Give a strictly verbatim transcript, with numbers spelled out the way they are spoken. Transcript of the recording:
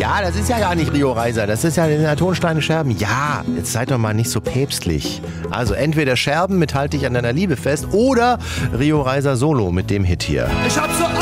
Ja, das ist ja gar nicht Rio Reiser, das ist ja der Tonsteine Scherben. Ja, jetzt seid doch mal nicht so päpstlich. Also entweder Scherben mit Halt dich an deiner Liebe fest oder Rio Reiser Solo mit dem Hit hier. Ich hab so